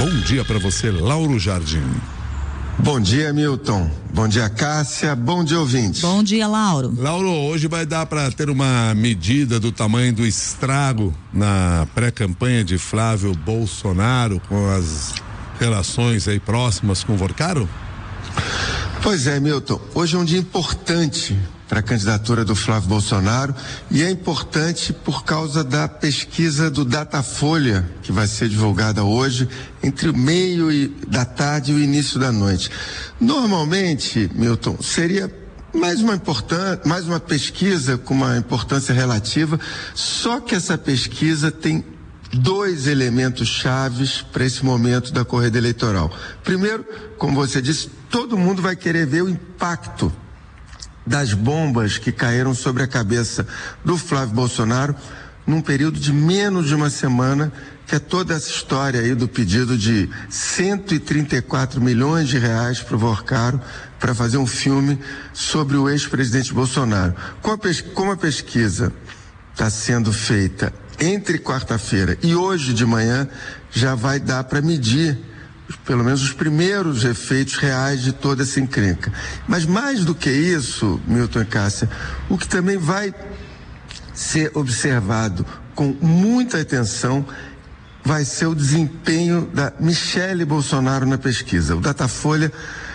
Bom dia para você, Lauro Jardim. Bom dia, Milton. Bom dia, Cássia. Bom dia, ouvintes. Bom dia, Lauro. Lauro, hoje vai dar para ter uma medida do tamanho do estrago na pré-campanha de Flávio Bolsonaro com as relações aí próximas com o Vorcaro? Pois é, Milton. Hoje é um dia importante para a candidatura do Flávio Bolsonaro e é importante por causa da pesquisa do Datafolha, que vai ser divulgada hoje entre o meio da tarde e o início da noite. Normalmente, Milton, seria mais uma pesquisa com uma importância relativa, só que essa pesquisa tem dois elementos chaves para esse momento da corrida eleitoral. Primeiro, como você disse, todo mundo vai querer ver o impacto das bombas que caíram sobre a cabeça do Flávio Bolsonaro num período de menos de uma semana, que é toda essa história aí do pedido de 134 milhões de reais para o Vorcaro para fazer um filme sobre o ex-presidente Bolsonaro. Como a pesquisa está sendo feita entre quarta-feira e hoje de manhã, já vai dar para medir pelo menos os primeiros efeitos reais de toda essa encrenca. Mas mais do que isso, Milton e Cássia, o que também vai ser observado com muita atenção vai ser o desempenho da Michele Bolsonaro na pesquisa. O Datafolha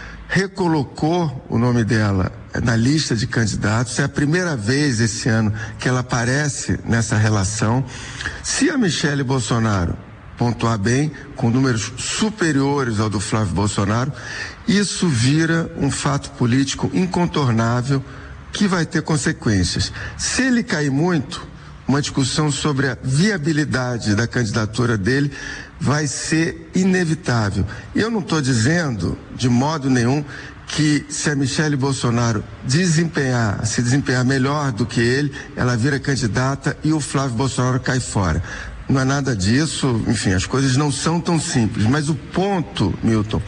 recolocou o nome dela na lista de candidatos. É a primeira vez esse ano que ela aparece nessa relação. Se a Michele Bolsonaro pontuar bem, com números superiores ao do Flávio Bolsonaro, isso vira um fato político incontornável que vai ter consequências. Se ele cair muito, uma discussão sobre a viabilidade da candidatura dele vai ser inevitável. E eu não estou dizendo, de modo nenhum, que se a Michele Bolsonaro se desempenhar melhor do que ele, ela vira candidata e o Flávio Bolsonaro cai fora. Não é nada disso, enfim, as coisas não são tão simples, mas o ponto, Milton,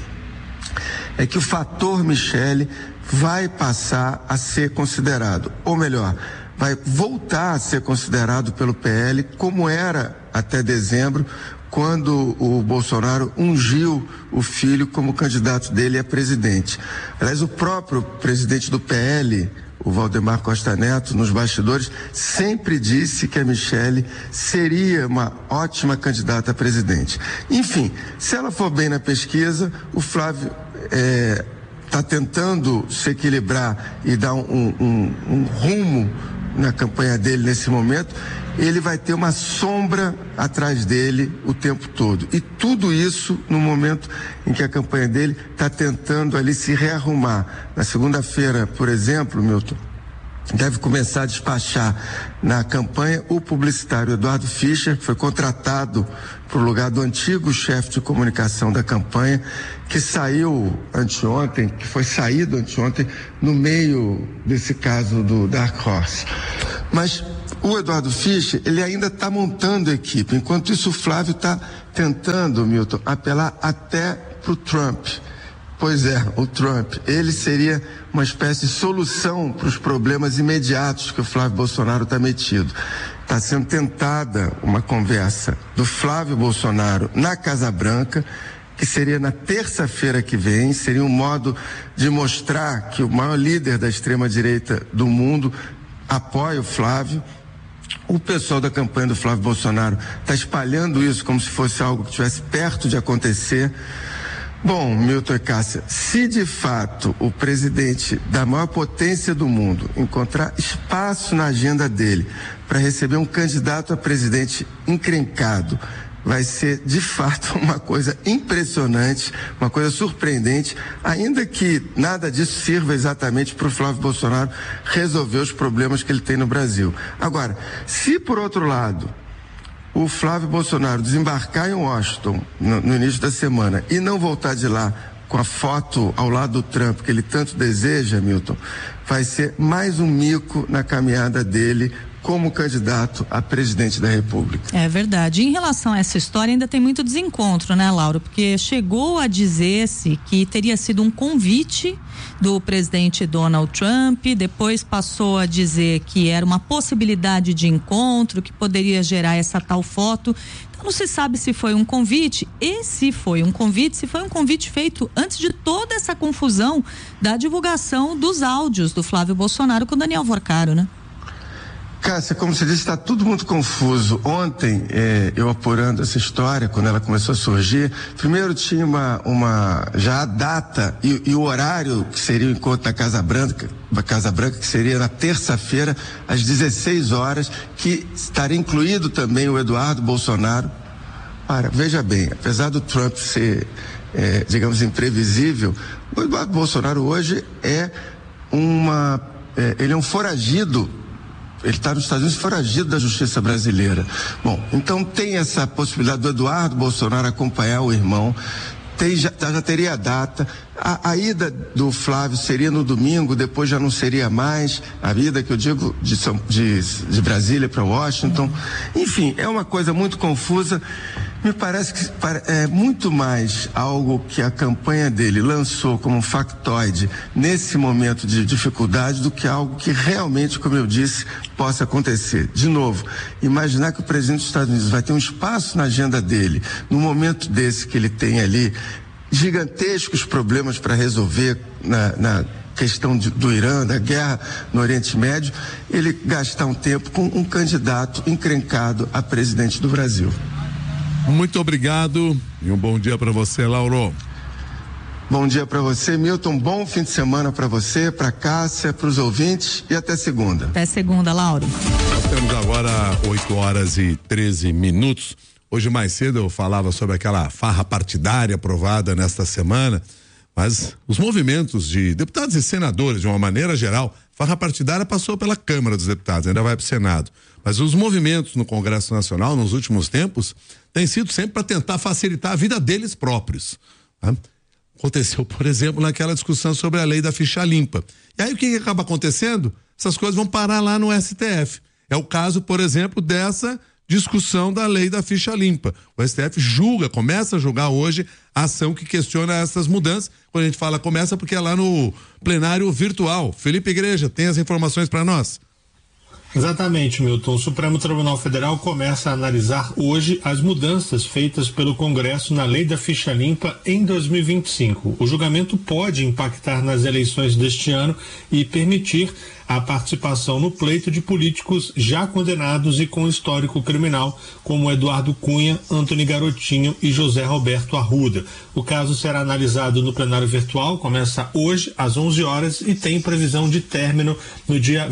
é que o fator Michele vai passar a ser considerado, ou melhor, vai voltar a ser considerado pelo PL como era até dezembro, quando o Bolsonaro ungiu o filho como candidato dele a presidente. Aliás, o próprio presidente do PL, o Valdemar Costa Neto, nos bastidores, sempre disse que a Michele seria uma ótima candidata a presidente. Enfim, se ela for bem na pesquisa, o Flávio está tentando se equilibrar e dar um rumo na campanha dele nesse momento. Ele vai ter uma sombra atrás dele o tempo todo. E tudo isso no momento em que a campanha dele está tentando ali se rearrumar. Na segunda-feira, por exemplo, Milton, deve começar a despachar na campanha o publicitário Eduardo Fischer, que foi contratado para o lugar do antigo chefe de comunicação da campanha, que foi saído anteontem no meio desse caso do Dark Horse. Mas o Eduardo Fischer, ele ainda está montando a equipe. Enquanto isso, o Flávio está tentando, Milton, apelar até para o Trump. Pois é, o Trump. Ele seria uma espécie de solução para os problemas imediatos que o Flávio Bolsonaro está metido. Está sendo tentada uma conversa do Flávio Bolsonaro na Casa Branca, que seria na terça-feira que vem. Seria um modo de mostrar que o maior líder da extrema-direita do mundo apoia o Flávio. O pessoal da campanha do Flávio Bolsonaro está espalhando isso como se fosse algo que estivesse perto de acontecer. Bom, Milton e Cássia, se de fato o presidente da maior potência do mundo encontrar espaço na agenda dele para receber um candidato a presidente encrencado, vai ser de fato uma coisa impressionante, uma coisa surpreendente, ainda que nada disso sirva exatamente para o Flávio Bolsonaro resolver os problemas que ele tem no Brasil. Agora, se por outro lado o Flávio Bolsonaro desembarcar em Washington no início da semana e não voltar de lá com a foto ao lado do Trump que ele tanto deseja, Milton, vai ser mais um mico na caminhada dele como candidato a presidente da República. É verdade. Em relação a essa história, ainda tem muito desencontro, né, Laura? Porque chegou a dizer-se que teria sido um convite do presidente Donald Trump, depois passou a dizer que era uma possibilidade de encontro, que poderia gerar essa tal foto. Então não se sabe se foi um convite, e se foi um convite feito antes de toda essa confusão da divulgação dos áudios do Flávio Bolsonaro com Daniel Vorcaro, né? Cássia, como você disse, está tudo muito confuso. Ontem, eu apurando essa história, quando ela começou a surgir, primeiro tinha já a data e o horário que seria o encontro da Casa Branca, que seria na terça-feira, às 16 horas, que estaria incluído também o Eduardo Bolsonaro. Ora, veja bem, apesar do Trump ser, digamos, imprevisível, o Eduardo Bolsonaro hoje ele é um foragido. Ele está nos Estados Unidos foragido da justiça brasileira. Bom, então tem essa possibilidade do Eduardo Bolsonaro acompanhar o irmão. Já teria a data. A ida do Flávio seria no domingo, depois já não seria mais. A ida que eu digo de Brasília para Washington. Enfim, é uma coisa muito confusa. Me parece que é muito mais algo que a campanha dele lançou como um factoide nesse momento de dificuldade do que algo que realmente, como eu disse, possa acontecer. De novo, imaginar que o presidente dos Estados Unidos vai ter um espaço na agenda dele, no momento desse que ele tem ali gigantescos problemas para resolver na questão do Irã, da guerra no Oriente Médio, ele gastar um tempo com um candidato encrencado a presidente do Brasil. Muito obrigado e um bom dia para você, Lauro. Bom dia para você, Milton. Bom fim de semana para você, para Cássia, para os ouvintes e até segunda. Até segunda, Lauro. Nós temos agora 8h13. Hoje mais cedo eu falava sobre aquela farra partidária aprovada nesta semana, mas os movimentos de deputados e senadores, de uma maneira geral, farra partidária passou pela Câmara dos Deputados, ainda vai para o Senado. Mas os movimentos no Congresso Nacional, nos últimos tempos, têm sido sempre para tentar facilitar a vida deles próprios. Tá? Aconteceu, por exemplo, naquela discussão sobre a lei da ficha limpa. E aí o que acaba acontecendo? Essas coisas vão parar lá no STF. É o caso, por exemplo, dessa discussão da lei da ficha limpa. O STF começa a julgar hoje a ação que questiona essas mudanças. Quando a gente fala começa, porque é lá no plenário virtual. Felipe Igreja, tem as informações para nós? Exatamente, Milton. O Supremo Tribunal Federal começa a analisar hoje as mudanças feitas pelo Congresso na lei da ficha limpa em 2025. O julgamento pode impactar nas eleições deste ano e permitir a participação no pleito de políticos já condenados e com histórico criminal, como Eduardo Cunha, Antony Garotinho e José Roberto Arruda. O caso será analisado no plenário virtual, começa hoje às 11 horas e tem previsão de término no dia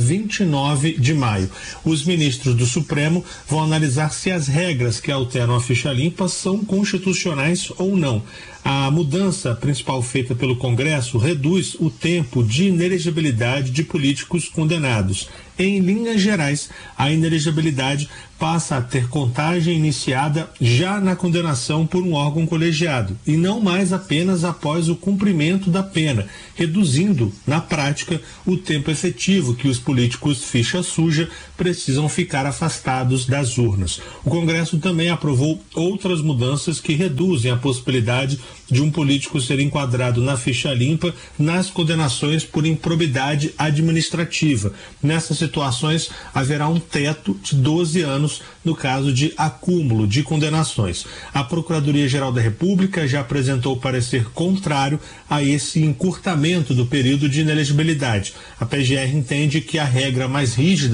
29 de maio. Os ministros do Supremo vão analisar se as regras que alteram a ficha limpa são constitucionais ou não. A mudança principal feita pelo Congresso reduz o tempo de inelegibilidade de políticos condenados. Em linhas gerais, a inelegibilidade passa a ter contagem iniciada já na condenação por um órgão colegiado e não mais apenas após o cumprimento da pena, reduzindo, na prática, o tempo efetivo que os políticos ficha suja precisam ficar afastados das urnas. O Congresso também aprovou outras mudanças que reduzem a possibilidade de um político ser enquadrado na ficha limpa nas condenações por improbidade administrativa. Nessas situações, haverá um teto de 12 anos no caso de acúmulo de condenações. A Procuradoria-Geral da República já apresentou parecer contrário a esse encurtamento do período de inelegibilidade. A PGR entende que a regra mais rígida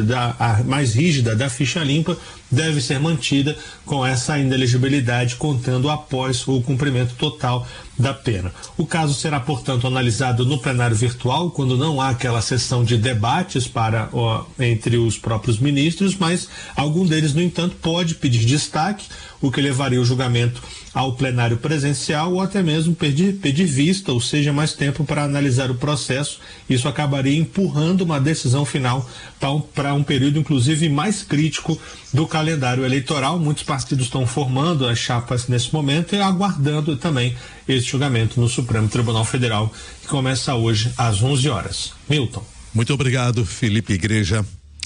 da ficha limpa deve ser mantida com essa inelegibilidade contando após o cumprimento total da pena. O caso será, portanto, analisado no plenário virtual, quando não há aquela sessão de debates entre os próprios ministros, mas algum deles, no entanto, pode pedir destaque, o que levaria o julgamento ao plenário presencial ou até mesmo pedir vista, ou seja, mais tempo para analisar o processo. Isso acabaria empurrando uma decisão final para um período, inclusive, mais crítico do calendário eleitoral. Muitos partidos estão formando as chapas nesse momento e aguardando também esse julgamento no Supremo Tribunal Federal, que começa hoje às 11 horas. Milton. Muito obrigado, Felipe Igreja.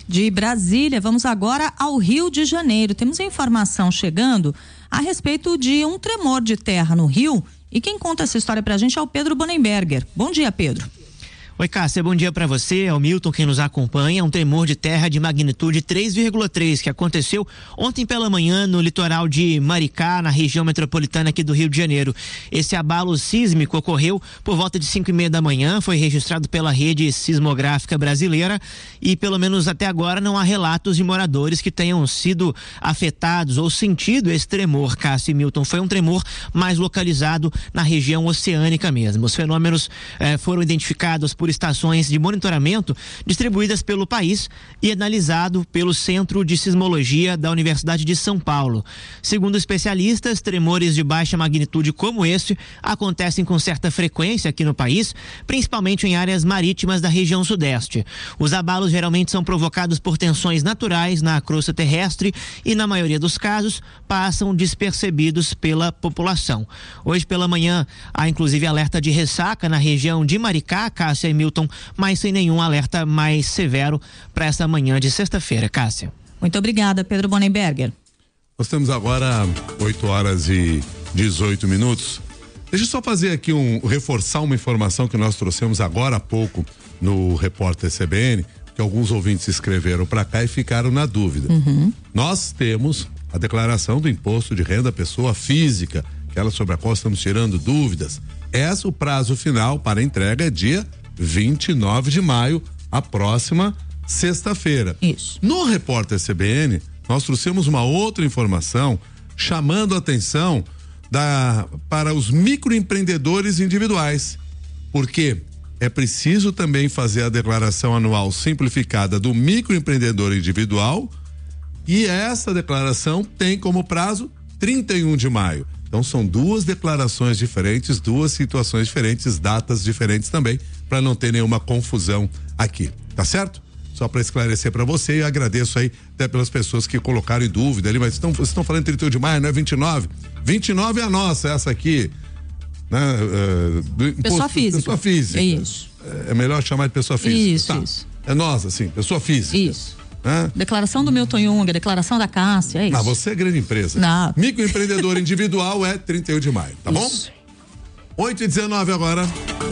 De Brasília, vamos agora ao Rio de Janeiro. Temos informação chegando a respeito de um tremor de terra no Rio. E quem conta essa história pra gente é o Pedro Bonenberger. Bom dia, Pedro. Oi, Cássia, bom dia para você, é o Milton quem nos acompanha. Um tremor de terra de magnitude 3,3 que aconteceu ontem pela manhã no litoral de Maricá, na região metropolitana aqui do Rio de Janeiro. Esse abalo sísmico ocorreu por volta de 5:30 da manhã, foi registrado pela rede sismográfica brasileira e pelo menos até agora não há relatos de moradores que tenham sido afetados ou sentido esse tremor, Cássia e Milton. Foi um tremor mais localizado na região oceânica mesmo. Os fenômenos foram identificados por estações de monitoramento distribuídas pelo país e analisado pelo Centro de Sismologia da Universidade de São Paulo. Segundo especialistas, tremores de baixa magnitude como este acontecem com certa frequência aqui no país, principalmente em áreas marítimas da região sudeste. Os abalos geralmente são provocados por tensões naturais na crosta terrestre e, na maioria dos casos, passam despercebidos pela população. Hoje pela manhã há inclusive alerta de ressaca na região de Maricá, Cássia e Milton, mas sem nenhum alerta mais severo para essa manhã de sexta-feira, Cássia. Muito obrigada, Pedro Bonenberger. Nós temos agora 8h18. Deixa eu só fazer aqui reforçar uma informação que nós trouxemos agora há pouco no Repórter CBN, que alguns ouvintes escreveram para cá e ficaram na dúvida. Nós temos a declaração do imposto de renda pessoa física, aquela sobre a qual estamos tirando dúvidas. O prazo final para entrega é dia 29 de maio, a próxima sexta-feira. Isso. No Repórter CBN, nós trouxemos uma outra informação chamando a atenção para os microempreendedores individuais, porque é preciso também fazer a declaração anual simplificada do microempreendedor individual e essa declaração tem como prazo 31 de maio. Então são duas declarações diferentes, duas situações diferentes, datas diferentes também, para não ter nenhuma confusão aqui, tá certo? Só para esclarecer para você, e agradeço aí até pelas pessoas que colocaram em dúvida ali, mas vocês estão falando 31 de maio, não é 29? 29 é a nossa, essa aqui, né? Pessoa física. Pessoa física. Isso. É melhor chamar de pessoa física. Isso, tá. isso. É nossa, sim, pessoa física. Isso. Declaração do Milton Jung, declaração da Cássia, é isso. Você é grande empresa. Não. Microempreendedor individual é 31 de maio, tá bom? 8h19 agora.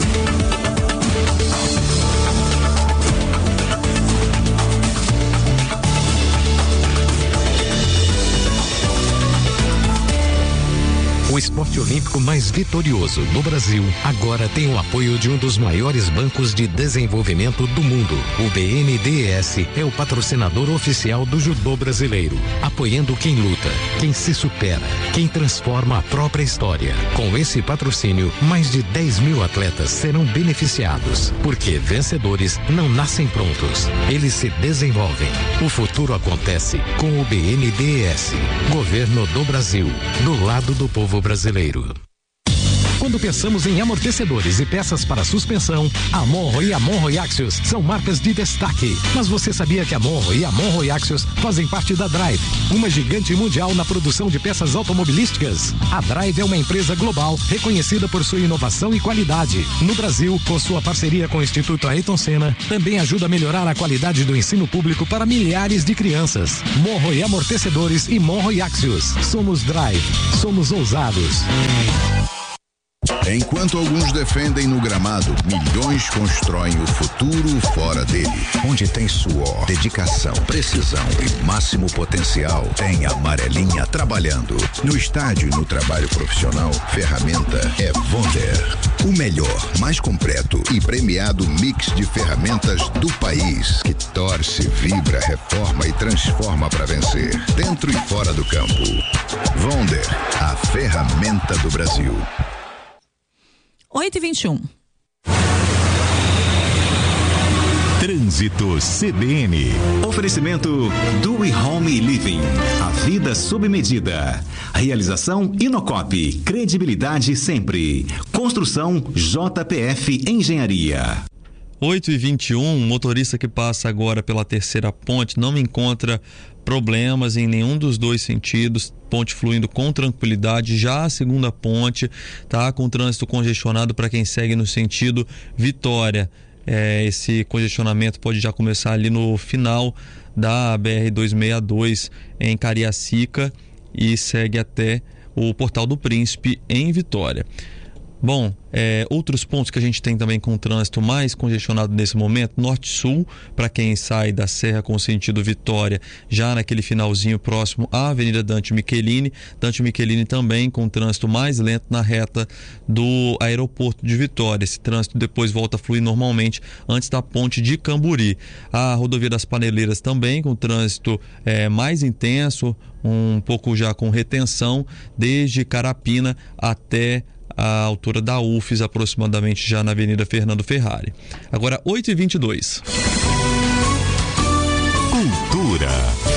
O esporte olímpico mais vitorioso no Brasil agora tem o apoio de um dos maiores bancos de desenvolvimento do mundo. O BNDES é o patrocinador oficial do judô brasileiro, apoiando quem luta, quem se supera, quem transforma a própria história. Com esse patrocínio, mais de 10 mil atletas serão beneficiados, porque vencedores não nascem prontos, eles se desenvolvem. O futuro acontece com o BNDES, Governo do Brasil, do lado do povo brasileiro. Quando pensamos em amortecedores e peças para suspensão, a Monro e a Monro Axios são marcas de destaque. Mas você sabia que a Monro e a Monro Axios fazem parte da Drive, uma gigante mundial na produção de peças automobilísticas? A Drive é uma empresa global reconhecida por sua inovação e qualidade. No Brasil, com sua parceria com o Instituto Ayrton Senna, também ajuda a melhorar a qualidade do ensino público para milhares de crianças. Monro e amortecedores e Monro e Axios. Somos Drive. Somos ousados. Enquanto alguns defendem no gramado, milhões constroem o futuro fora dele. Onde tem suor, dedicação, precisão e máximo potencial, tem a Amarelinha trabalhando. No estádio e no trabalho profissional, ferramenta é Wonder. O melhor, mais completo e premiado mix de ferramentas do país, que torce, vibra, reforma e transforma para vencer, dentro e fora do campo. Wonder, a ferramenta do Brasil. 8h21. Trânsito CBN. Oferecimento do Home Living. A vida sob medida. Realização Inocop. Credibilidade sempre. Construção JPF Engenharia. 8h21, motorista que passa agora pela terceira ponte não encontra problemas em nenhum dos dois sentidos, ponte fluindo com tranquilidade. Já a segunda ponte tá com trânsito congestionado para quem segue no sentido Vitória. esse congestionamento pode já começar ali no final da BR-262 em Cariacica e segue até o Portal do Príncipe em Vitória. Bom, outros pontos que a gente tem também com o trânsito mais congestionado nesse momento, norte-sul, para quem sai da Serra com sentido Vitória, já naquele finalzinho próximo à Avenida Dante Michelini. Dante Michelini também com trânsito mais lento na reta do aeroporto de Vitória. Esse trânsito depois volta a fluir normalmente antes da ponte de Camburi. A rodovia das Paneleiras também com trânsito mais intenso, um pouco já com retenção, desde Carapina até a altura da UFES, aproximadamente já na Avenida Fernando Ferrari. Agora 8h22. Cultura.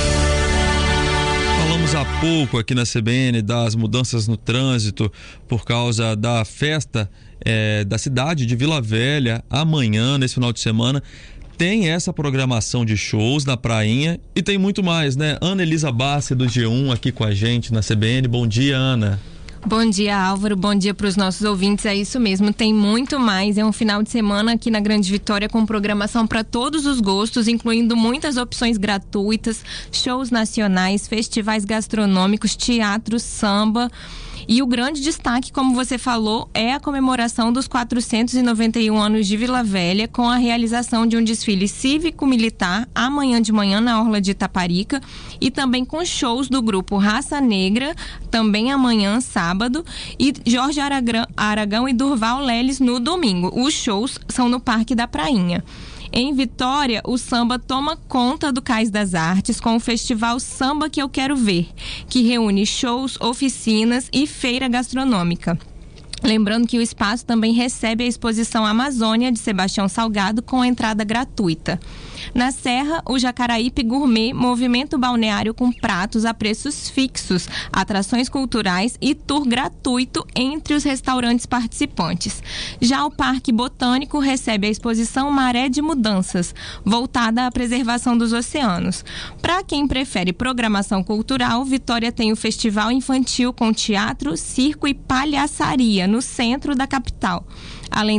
Falamos há pouco aqui na CBN das mudanças no trânsito por causa da festa da cidade de Vila Velha. Amanhã, nesse final de semana, tem essa programação de shows na prainha e tem muito mais, né? Ana Elisa Bassi do G1 aqui com a gente na CBN. Bom dia, Ana. Bom dia, Álvaro. Bom dia para os nossos ouvintes. É isso mesmo, tem muito mais. É um final de semana aqui na Grande Vitória com programação para todos os gostos, incluindo muitas opções gratuitas, shows nacionais, festivais gastronômicos, teatro, samba. E o grande destaque, como você falou, é a comemoração dos 491 anos de Vila Velha, com a realização de um desfile cívico-militar amanhã de manhã na Orla de Itaparica e também com shows do grupo Raça Negra, também amanhã, sábado, e Jorge Aragão e Durval Leles no domingo. Os shows são no Parque da Prainha. Em Vitória, o samba toma conta do Cais das Artes com o festival Samba que Eu Quero Ver, que reúne shows, oficinas e feira gastronômica. Lembrando que o espaço também recebe a exposição Amazônia de Sebastião Salgado com entrada gratuita. Na Serra, o Jacaraípe Gourmet, movimento balneário com pratos a preços fixos, atrações culturais e tour gratuito entre os restaurantes participantes. Já o Parque Botânico recebe a exposição Maré de Mudanças, voltada à preservação dos oceanos. Para quem prefere programação cultural, Vitória tem o Festival Infantil com teatro, circo e palhaçaria no centro da capital. Além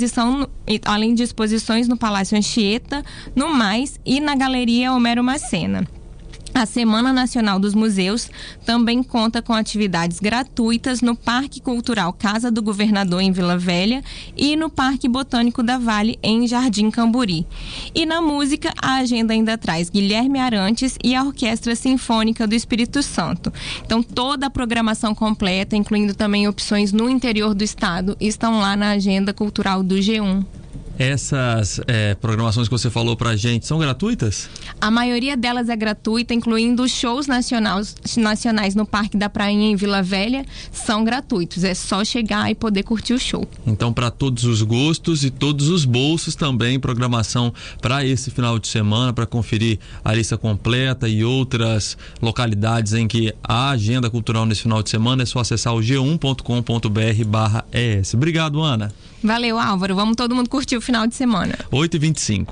de exposições no Palácio Anchieta, no Mais e na Galeria Homero Macena. A Semana Nacional dos Museus também conta com atividades gratuitas no Parque Cultural Casa do Governador em Vila Velha e no Parque Botânico da Vale em Jardim Camburi. E na música, a agenda ainda traz Guilherme Arantes e a Orquestra Sinfônica do Espírito Santo. Então, toda a programação completa, incluindo também opções no interior do estado, estão lá na agenda cultural do G1. Essas programações que você falou pra gente são gratuitas? A maioria delas é gratuita, incluindo os shows nacionais no Parque da Prainha em Vila Velha, são gratuitos. É só chegar e poder curtir o show. Então, para todos os gostos e todos os bolsos também, programação para esse final de semana, para conferir a lista completa e outras localidades em que há agenda cultural nesse final de semana, é só acessar o g1.com.br/es. Obrigado, Ana. Valeu, Álvaro. Vamos todo mundo curtir o final de semana. 8h25.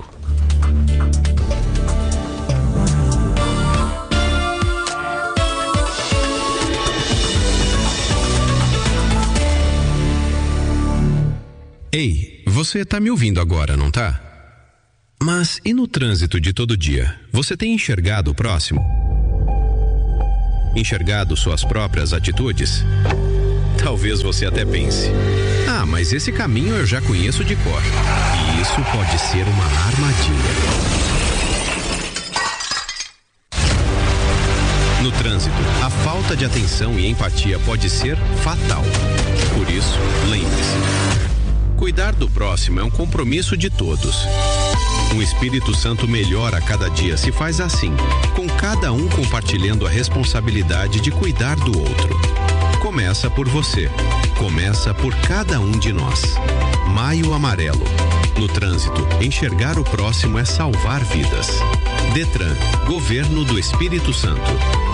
Ei, você tá me ouvindo agora, não tá? Mas e no trânsito de todo dia? Você tem enxergado o próximo? Enxergado suas próprias atitudes? Talvez você até pense: ah, mas esse caminho eu já conheço de cor. E isso pode ser uma armadilha. No trânsito, a falta de atenção e empatia pode ser fatal. Por isso, lembre-se: cuidar do próximo é um compromisso de todos. Um Espírito Santo melhor a cada dia se faz assim, com cada um compartilhando a responsabilidade de cuidar do outro. Começa por você. Começa por cada um de nós. Maio Amarelo. No trânsito, enxergar o próximo é salvar vidas. Detran, Governo do Espírito Santo.